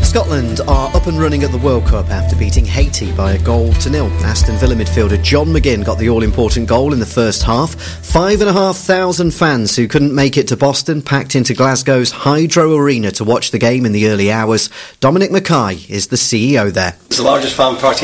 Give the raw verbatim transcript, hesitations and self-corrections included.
Scotland are up and running at the World Cup after beating Haiti by a goal to nil. Aston Villa midfielder John McGinn got the all-important goal in the first half. Five and a half thousand fans who couldn't make it to Boston packed into Glasgow's Hydro Arena to watch the game in the early hours. Dominic Mackay is the C E O there. It's the largest fan party